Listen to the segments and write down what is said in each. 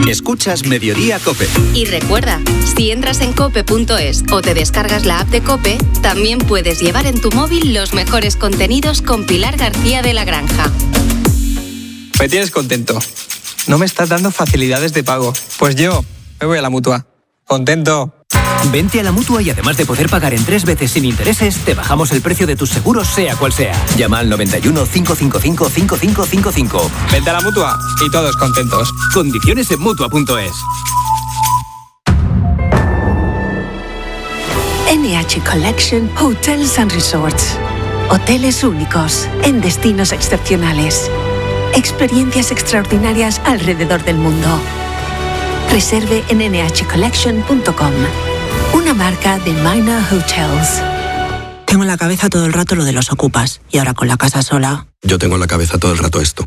Escuchas Mediodía COPE. Y recuerda, si entras en cope.es o te descargas la app de COPE, también puedes llevar en tu móvil los mejores contenidos con Pilar García de la Granja. Me tienes contento. No me estás dando facilidades de pago. Pues yo me voy a la Mutua. Contento. Vente a la Mutua y además de poder pagar en 3 veces sin intereses, te bajamos el precio de tus seguros sea cual sea. Llama al 91 555 5555. Vente a la Mutua y todos contentos. Condiciones en Mutua.es. NH Collection Hotels and Resorts. Hoteles únicos en destinos excepcionales. Experiencias extraordinarias alrededor del mundo. Reserve en nhcollection.com. Una marca de Minor Hotels. Tengo en la cabeza todo el rato lo de los ocupas. Y ahora con la casa sola... Yo tengo en la cabeza todo el rato esto.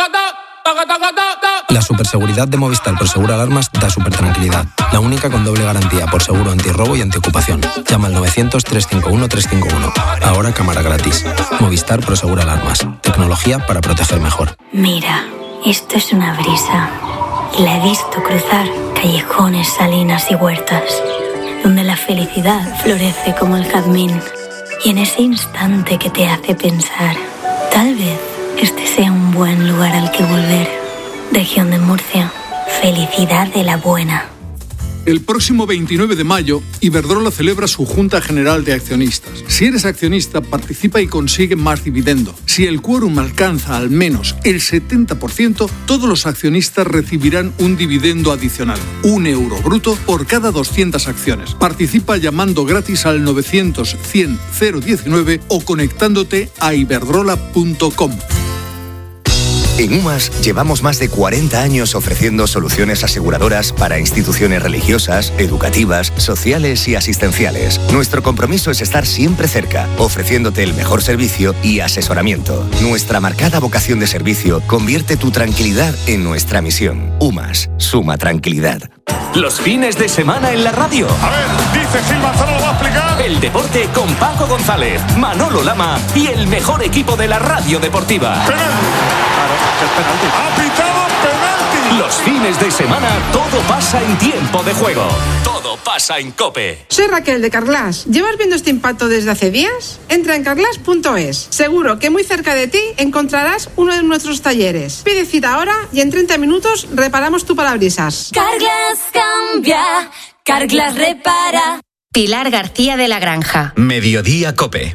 La superseguridad de Movistar Prosegur Alarmas da súper tranquilidad. La única con doble garantía por seguro antirrobo y antiocupación. Llama al 900-351-351. Ahora cámara gratis. Movistar Prosegur Alarmas. Tecnología para proteger mejor. Mira, esto es una brisa. Y la he visto cruzar callejones, salinas y huertas, donde la felicidad florece como el jazmín. Y en ese instante que te hace pensar, tal vez este sea un buen lugar al que volver. Región de Murcia, felicidad de la buena. El próximo 29 de mayo, Iberdrola celebra su Junta General de Accionistas. Si eres accionista, participa y consigue más dividendo. Si el quórum alcanza al menos el 70%, todos los accionistas recibirán un dividendo adicional, €1 bruto por cada 200 acciones. Participa llamando gratis al 900-100-019 o conectándote a iberdrola.com. En UMAS llevamos más de 40 años ofreciendo soluciones aseguradoras para instituciones religiosas, educativas, sociales y asistenciales. Nuestro compromiso es estar siempre cerca, ofreciéndote el mejor servicio y asesoramiento. Nuestra marcada vocación de servicio convierte tu tranquilidad en nuestra misión. UMAS, suma tranquilidad. Los fines de semana en la radio. A ver, dice Gil Manzano, lo va a explicar. El deporte con Paco González, Manolo Lama y el mejor equipo de la radio deportiva. Penalti. Ha pitado penalti. Los fines de semana todo pasa en tiempo de juego. Todo pasa en COPE. Soy Raquel de Carglass. ¿Llevas viendo este impacto desde hace días? Entra en carglass.es. Seguro que muy cerca de ti encontrarás uno de nuestros talleres. Pide cita ahora y en 30 minutos reparamos tu parabrisas. Carglass cambia, Carglass repara. Pilar García de la Granja. Mediodía COPE.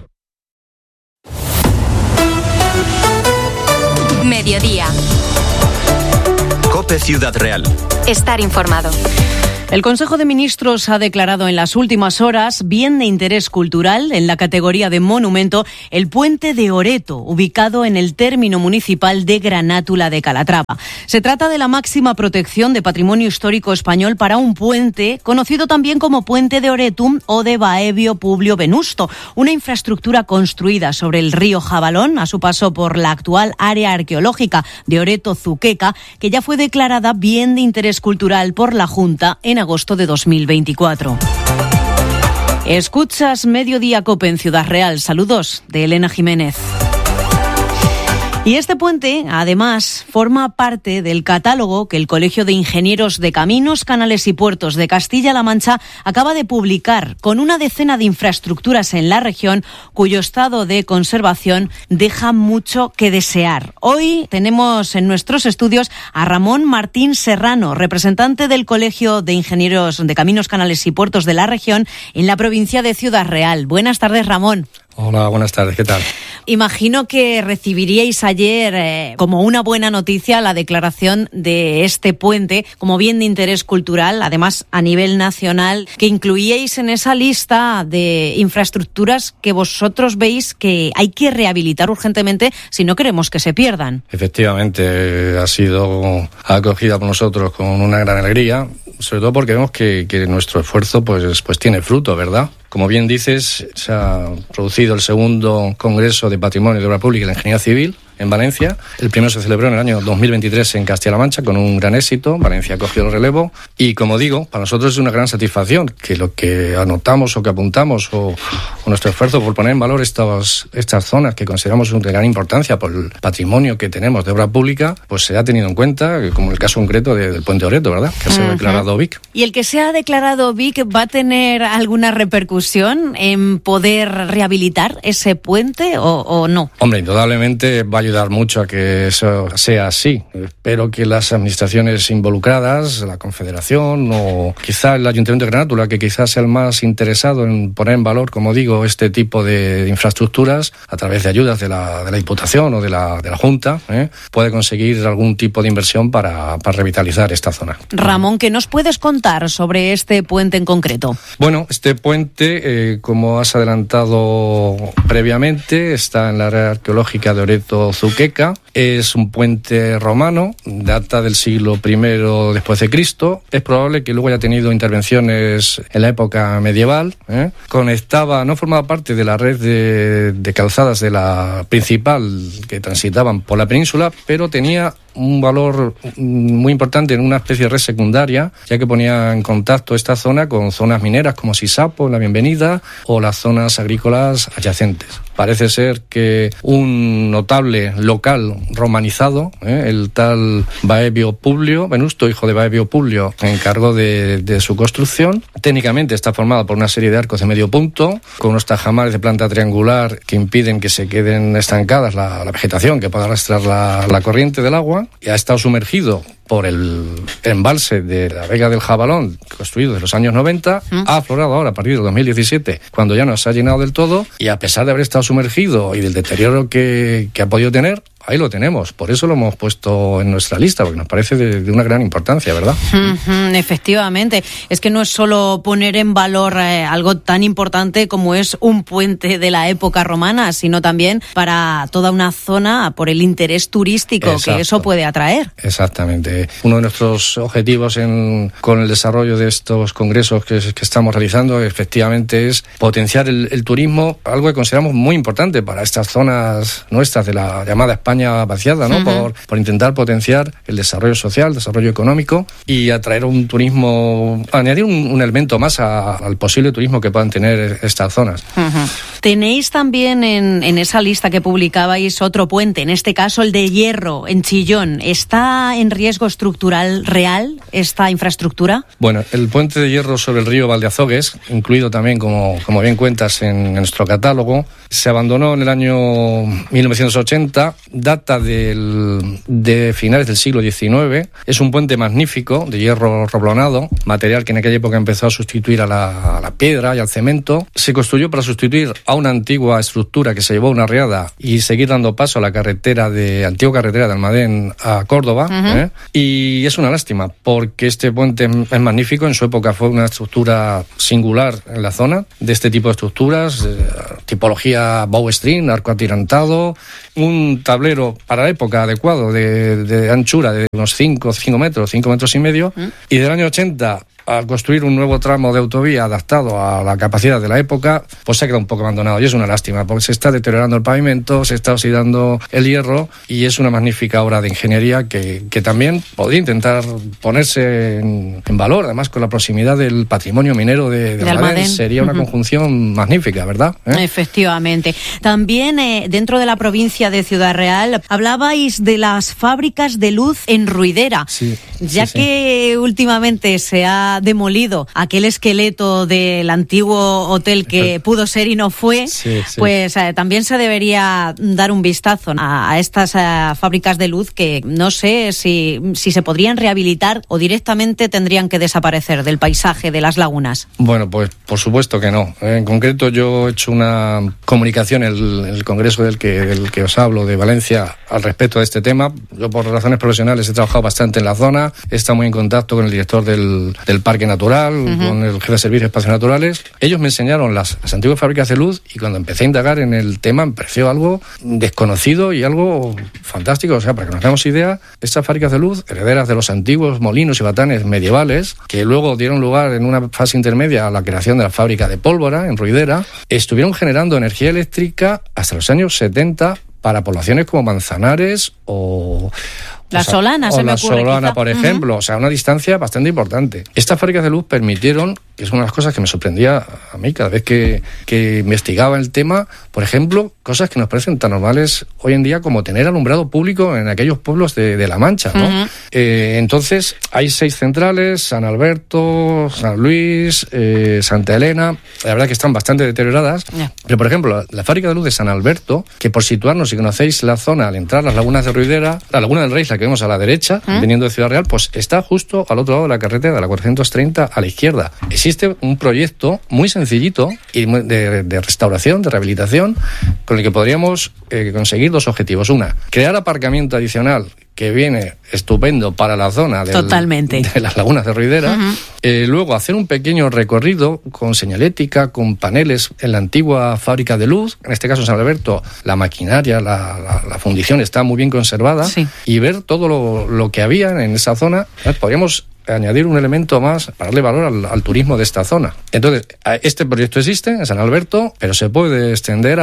Mediodía. COPE Ciudad Real. Estar informado. El Consejo de Ministros ha declarado en las últimas horas bien de interés cultural en la categoría de monumento el puente de Oreto, ubicado en el término municipal de Granátula de Calatrava. Se trata de la máxima protección de patrimonio histórico español para un puente, conocido también como Puente de Oretum o de Baevio Publio Venusto, una infraestructura construida sobre el río Jabalón a su paso por la actual área arqueológica de Oreto Zuqueca, que ya fue declarada bien de interés cultural por la Junta en agosto de 2024. Escuchas Mediodía COPE en Ciudad Real. Saludos de Elena Jiménez. Y este puente, además, forma parte del catálogo que el Colegio de Ingenieros de Caminos, Canales y Puertos de Castilla-La Mancha acaba de publicar, con una decena de infraestructuras en la región cuyo estado de conservación deja mucho que desear. Hoy tenemos en nuestros estudios a Ramón Martín Serrano, representante del Colegio de Ingenieros de Caminos, Canales y Puertos de la región en la provincia de Ciudad Real. Buenas tardes, Ramón. Hola, buenas tardes, ¿qué tal? Imagino que recibiríais ayer como una buena noticia la declaración de este puente como bien de interés cultural, además a nivel nacional, que incluíais en esa lista de infraestructuras que vosotros veis que hay que rehabilitar urgentemente si no queremos que se pierdan. Efectivamente, ha sido acogida por nosotros con una gran alegría, sobre todo porque vemos que nuestro esfuerzo pues tiene fruto, ¿verdad? como bien dices, se ha producido el segundo Congreso de Patrimonio de Obra Pública y la Ingeniería Civil en Valencia. El primero se celebró en el año 2023 en Castilla-La Mancha con un gran éxito. Valencia cogió el relevo y, como digo, para nosotros es una gran satisfacción que lo que anotamos o que apuntamos o nuestro esfuerzo por poner en valor estas zonas que consideramos de gran importancia por el patrimonio que tenemos de obra pública, pues se ha tenido en cuenta, como el caso concreto del Puente Oreto, ¿verdad?, que se ha declarado BIC. ¿Y el que se ha declarado BIC va a tener alguna repercusión en poder rehabilitar ese puente o no? Hombre, indudablemente va a ayudar mucho a que eso sea así. Espero que las administraciones involucradas, la Confederación o quizá el Ayuntamiento de Granátula, que quizás sea el más interesado en poner en valor, como digo, este tipo de infraestructuras a través de ayudas de la Diputación o de la Junta, puede conseguir algún tipo de inversión para revitalizar esta zona. Ramón, ¿qué nos puedes contar sobre este puente en concreto? Bueno, este puente, como has adelantado previamente, está en la área arqueológica de Oreto-Zuqueca. Es un puente romano, data del siglo I después de Cristo. Es probable que luego haya tenido intervenciones en la época medieval. Conectaba, no formaba parte de la red de calzadas de la principal que transitaban por la península, pero tenía un valor muy importante en una especie de red secundaria, ya que ponía en contacto esta zona con zonas mineras como Sisapo, La Bienvenida, o las zonas agrícolas adyacentes. Parece ser que un notable local romanizado, el tal Baebio Publio, Venusto, hijo de Baebio Publio, se encargó de su construcción. Técnicamente está formada por una serie de arcos de medio punto, con unos tajamares de planta triangular que impiden que se queden estancadas la vegetación, que pueda arrastrar la corriente del agua, y ha estado sumergido por el embalse de la Vega del Jabalón, construido en los años 90, ha aflorado ahora a partir de 2017, cuando ya no se ha llenado del todo, y a pesar de haber estado sumergido y del deterioro que ha podido tener, ahí lo tenemos. Por eso lo hemos puesto en nuestra lista, porque nos parece de una gran importancia, ¿verdad? Efectivamente. Es que no es solo poner en valor algo tan importante como es un puente de la época romana, sino también para toda una zona por el interés turístico. Exacto. Que eso puede atraer. Exactamente. Uno de nuestros objetivos con el desarrollo de estos congresos que estamos realizando, efectivamente, es potenciar el turismo, algo que consideramos muy importante para estas zonas nuestras de la llamada España vaciada, ¿no? Por intentar potenciar el desarrollo social, el desarrollo económico y atraer un turismo, añadir un elemento más al posible turismo que puedan tener estas zonas. Tenéis también en esa lista que publicabais otro puente, en este caso el de Hierro, en Chillón. ¿Está en riesgo estructural real esta infraestructura? Bueno, el puente de Hierro sobre el río Valdeazogues, incluido también, como bien cuentas, en nuestro catálogo, se abandonó en el año 1980, data de finales del siglo XIX. Es un puente magnífico, de hierro roblonado, material que en aquella época empezó a sustituir a la piedra y al cemento. Se construyó para sustituir a una antigua estructura que se llevó a una riada y seguir dando paso a la antigua carretera de Almadén a Córdoba. Y es una lástima, porque este puente es magnífico. En su época fue una estructura singular en la zona, de este tipo de estructuras, tipología bowstring, arco atirantado, un tablero para la época adecuado de anchura de unos 5 metros, 5 metros y medio, y del año 80 al construir un nuevo tramo de autovía adaptado a la capacidad de la época, pues se ha quedado un poco abandonado, y es una lástima, porque se está deteriorando el pavimento, se está oxidando el hierro, y es una magnífica obra de ingeniería que también podría intentar ponerse en valor, además con la proximidad del patrimonio minero de Almadén. Sería una conjunción magnífica, ¿verdad? Efectivamente. También dentro de la provincia de Ciudad Real hablabais de las fábricas de luz en Ruidera, que últimamente se ha demolido aquel esqueleto del antiguo hotel que pudo ser y no fue, pues también se debería dar un vistazo a estas fábricas de luz, que no sé si se podrían rehabilitar o directamente tendrían que desaparecer del paisaje de las lagunas. Bueno, pues por supuesto que no. En concreto, yo he hecho una comunicación en el congreso del que os hablo de Valencia al respecto de este tema. Yo por razones profesionales he trabajado bastante en la zona, he estado muy en contacto con el director del Parque Natural, con el jefe de Servicios de Espacios Naturales. Ellos me enseñaron las antiguas fábricas de luz y cuando empecé a indagar en el tema me pareció algo desconocido y algo fantástico. O sea, para que nos hagamos idea, estas fábricas de luz, herederas de los antiguos molinos y batanes medievales, que luego dieron lugar en una fase intermedia a la creación de la fábrica de pólvora en Ruidera, estuvieron generando energía eléctrica hasta los años 70 para poblaciones como Manzanares o La Solana, o se me la ocurre. Solana, Quizá. por ejemplo, o sea, una distancia bastante importante. Estas fábricas de luz permitieron, que es una de las cosas que me sorprendía a mí cada vez que investigaba el tema, por ejemplo, cosas que nos parecen tan normales hoy en día como tener alumbrado público en aquellos pueblos de La Mancha, ¿no? Entonces, hay 6 centrales, San Alberto, San Luis, Santa Elena, la verdad que están bastante deterioradas, pero por ejemplo, la fábrica de luz de San Alberto, que por situarnos, si conocéis la zona al entrar las lagunas de Ruidera, la laguna del Rey, la que vemos a la derecha, viniendo de Ciudad Real, pues está justo al otro lado de la carretera, de la 430 a la izquierda. Existe un proyecto muy sencillito y de restauración, de rehabilitación, con el que podríamos conseguir 2 objetivos. Una, crear aparcamiento adicional que viene estupendo para la zona de las lagunas de Ruidera. Luego hacer un pequeño recorrido con señalética, con paneles en la antigua fábrica de luz, en este caso en San Alberto, la maquinaria, la fundición está muy bien conservada, y ver todo lo que había en esa zona. Podríamos añadir un elemento más para darle valor al turismo de esta zona. Entonces, este proyecto existe en San Alberto, pero se puede extender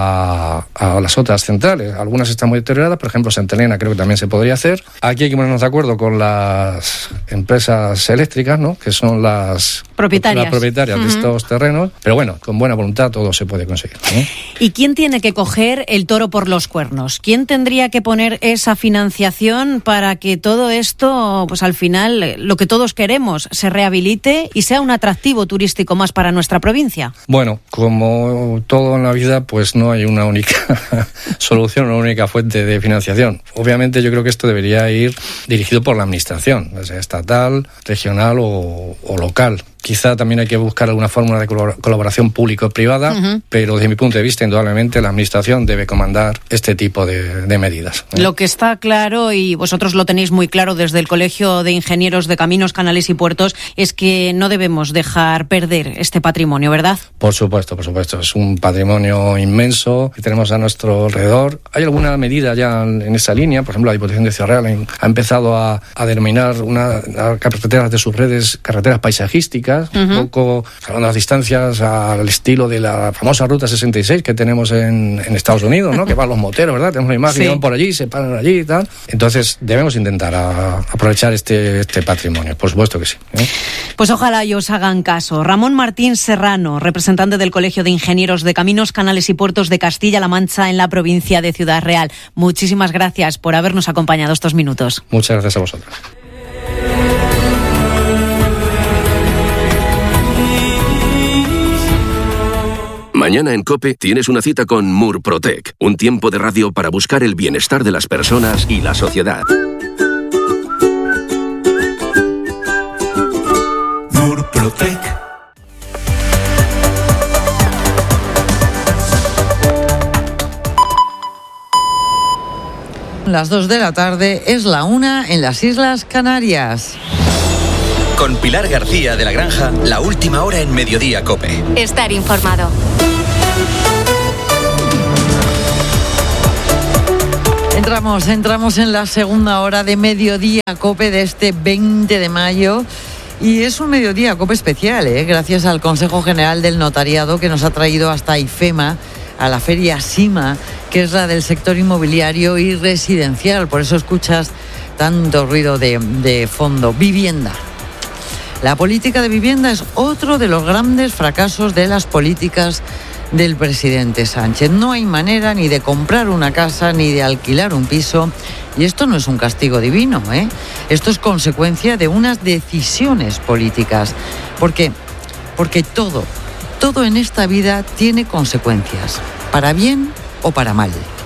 a las otras centrales. Algunas están muy deterioradas, por ejemplo, Santa Elena creo que también se podría hacer. Aquí hay que ponernos de acuerdo con las empresas eléctricas, ¿no? Que son las propietarias de estos terrenos, pero bueno, con buena voluntad todo se puede conseguir, ¿no? ¿Y quién tiene que coger el toro por los cuernos? ¿Quién tendría que poner esa financiación para que todo esto, pues al final, lo que todos queremos, se rehabilite y sea un atractivo turístico más para nuestra provincia? Bueno, como todo en la vida, pues no hay una única solución, una única fuente de financiación. Obviamente yo creo que esto debería ir dirigido por la administración, ya sea estatal, regional o local. Quizá también hay que buscar alguna fórmula de colaboración público-privada, pero desde mi punto de vista, indudablemente, la Administración debe comandar este tipo de medidas. Lo que está claro, y vosotros lo tenéis muy claro desde el Colegio de Ingenieros de Caminos, Canales y Puertos, es que no debemos dejar perder este patrimonio, ¿verdad? Por supuesto. Es un patrimonio inmenso que tenemos a nuestro alrededor. ¿Hay alguna medida ya en esa línea? Por ejemplo, la Diputación de Ciudad Real ha empezado a denominar las carreteras de sus redes carreteras paisajísticas, un poco salvando las distancias al estilo de la famosa Ruta 66 que tenemos en Estados Unidos, ¿no? Que van los moteros, ¿verdad? Tenemos una imagen que van por allí, se paran allí y tal. Entonces debemos intentar aprovechar este patrimonio, por supuesto que sí, ¿eh? Pues ojalá y os hagan caso. Ramón Martín Serrano, representante del Colegio de Ingenieros de Caminos, Canales y Puertos de Castilla-La Mancha en la provincia de Ciudad Real. Muchísimas gracias por habernos acompañado estos minutos. Muchas gracias a vosotros. Mañana en COPE tienes una cita con Murprotec, un tiempo de radio para buscar el bienestar de las personas y la sociedad. Murprotec. Las 2 de la tarde, es la 1 en las Islas Canarias. Con Pilar García de la Granja, la última hora en Mediodía COPE. Estar informado. Entramos en la segunda hora de Mediodía COPE de este 20 de mayo. Y es un Mediodía COPE especial, gracias al Consejo General del Notariado que nos ha traído hasta IFEMA, a la Feria SIMA, que es la del sector inmobiliario y residencial. Por eso escuchas tanto ruido de fondo. Vivienda. La política de vivienda es otro de los grandes fracasos de las políticas del presidente Sánchez. No hay manera ni de comprar una casa ni de alquilar un piso. Y esto no es un castigo divino, Esto es consecuencia de unas decisiones políticas. Porque todo en esta vida tiene consecuencias, para bien o para mal.